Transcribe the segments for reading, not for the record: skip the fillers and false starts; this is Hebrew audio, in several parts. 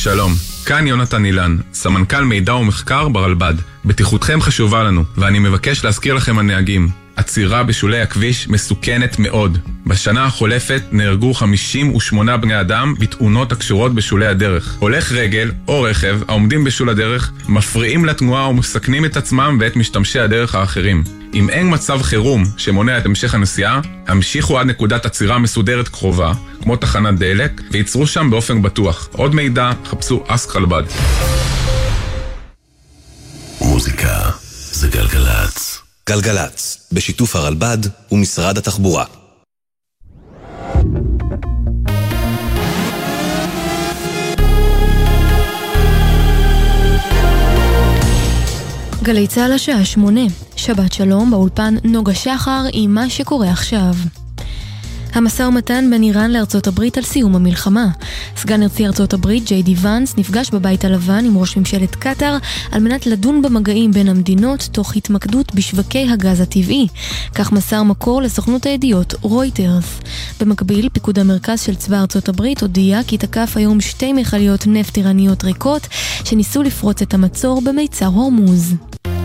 שלום, כאן יונתן אילן, סמנכ"ל מידע ומחקר ברלב"ד. בטיחותכם חשובה לנו, ואני מבקש להזכיר לכם הנהגים. עצירה בשולי הכביש מסוכנת מאוד. בשנה החולפת נהרגו 58 בני אדם בתאונות הקשורות בשולי הדרך. הולך רגל או רכב העומדים בשול הדרך מפריעים לתנועה ומסכנים את עצמם ואת משתמשי הדרך האחרים. אם אין מצב חירום שמונע את המשך הנסיעה, המשיכו עד נקודת עצירה מסודרת קרובה, כמו תחנת דלק, ויצרו שם באופן בטוח. עוד מידע, חפשו אסק רלב"ד. מוזיקה זה גלגלץ. גלגלץ, בשיתוף הרלב"ד ומשרד התחבורה. גלי צהל השעה 8, שבת שלום, באולפן נוגה שחר עם מה שקורה עכשיו. המשא ומתן בין איראן לארצות הברית על סיום המלחמה. סגן נשיא ארצות הברית ג'יי די ואנס נפגש בבית הלבן עם ראש ממשלת קטר על מנת לדון במגעים בין המדינות תוך התמקדות בשווקי הגז הטבעי. כך מסר מקור לסוכנות הידיעות רויטרס. במקביל, פיקוד המרכז של צבא ארצות הברית הודיע כי תקף היום 2 מכליות נפט איראניות ריקות שניסו לפרוץ את המצור במיצר הורמוז.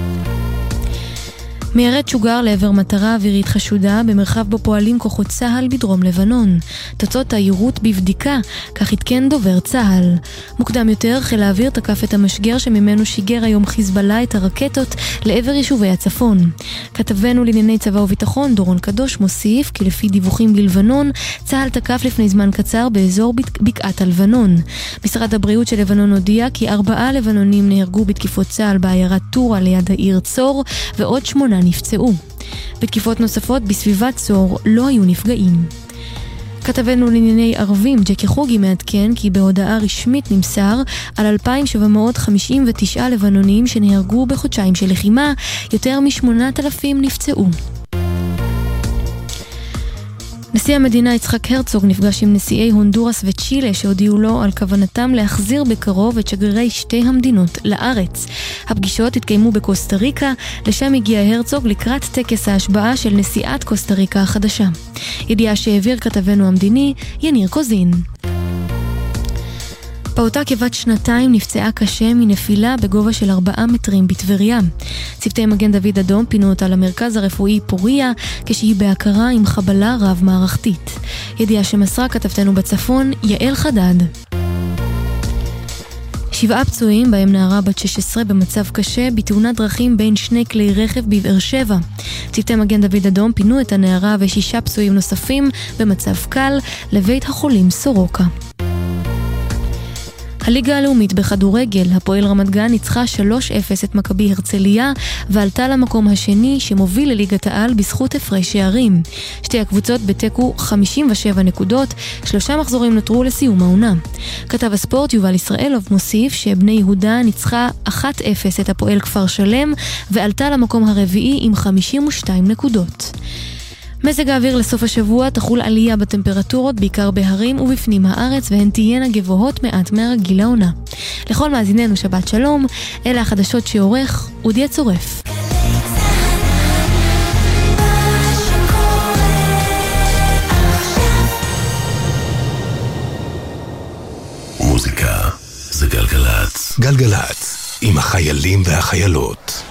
מיירט שוגר לעבר מטרה אווירית חשודה במרחב בו פועלים כוחות צהל בדרום לבנון. תוצאות היירוט בבדיקה, כך התקן דובר צהל. מוקדם יותר, חיל האוויר תקף את המשגר שממנו שיגר היום חיזבאללה את הרקטות לעבר יישובי הצפון. כתבנו לענייני צבא וביטחון דורון קדוש מוסיף כי לפי דיווחים בלבנון, צהל תקף לפני זמן קצר באזור בקעת הלבנון. משרד הבריאות של לבנון הודיע כי 4 לבנונים נהרגו בתקיפות צהל בעיירת טורה ליד העיר צור, ועוד 8 נפצעו. בתקיפות נוספות בסביבת צור לא היו נפגעים. כתבנו לענייני ערבים ג'קי חוגי מעדכן כי בהודעה רשמית נמסר על 2,759 לבנונים שנהרגו בחודשיים של לחימה, יותר מ8,000 נפצעו. נשיא המדינה יצחק הרצוג נפגש עם נשיאי הונדורס וצ'ילה שהודיעו לו על כוונתם להחזיר בקרוב את שגרירי שתי המדינות לארץ. הפגישות התקיימו בקוסטה ריקה, לשם הגיע הרצוג לקראת טקס ההשבעה של נשיאת קוסטה ריקה החדשה. ידיעה שהעביר כתבנו המדיני יניר קוזין. פעוטה כבת 2 נפצעה קשה מנפילה בגובה של 4 מטרים בטבריה. צוותי מגן דוד אדום פינו אותה למרכז הרפואי פוריה כשהיא בהכרה עם חבלה רב מערכתית. ידיעה שמסרה כתבתנו בצפון יעל חדד. 7 פצועים בהם נערה בת 16 במצב קשה בתאונת דרכים בין 2 כלי רכב בבאר שבע. צוותי מגן דוד אדום פינו את הנערה ו6 פצועים נוספים במצב קל לבית החולים סורוקה. הליגה הלאומית בכדורגל, הפועל רמת גן ניצחה 3-0 את מכבי הרצליה ועלתה למקום השני שמוביל לליגת העל בזכות הפרש שערים. שתי הקבוצות בתיקו 57 נקודות, 3 מחזורים נותרו לסיום העונה. כתב הספורט יובל ישראלוב מוסיף שבני יהודה ניצחה 1-0 את הפועל כפר שלם ועלתה למקום הרביעי עם 52 נקודות. מזג האוויר לסוף השבוע תחול עלייה בטמפרטורות בעיקר בהרים ובפנים הארץ והן תהיינה גבוהות מעט מהרגיל העונה. לכל מאזיננו שבת שלום, אלה החדשות שעורך אודיה צורף. מוזיקה זה גלגלץ. גלגלץ, עם החיילים והחיילות.